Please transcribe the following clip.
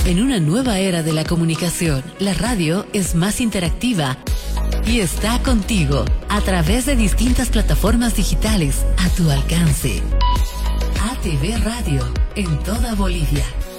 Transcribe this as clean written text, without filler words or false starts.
En una nueva era de la comunicación, la radio es más interactiva y está contigo a través de distintas plataformas digitales a tu alcance. ATV Radio en toda Bolivia.